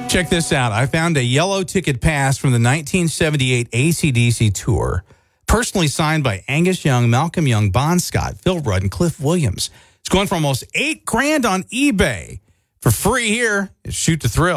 Check this out. I found a yellow ticket pass from the 1978 AC/DC tour, personally signed by Angus Young, Malcolm Young, Bon Scott, Phil Rudd, and Cliff Williams. It's going for almost $8,000 on eBay. For free here is Shoot to Thrill.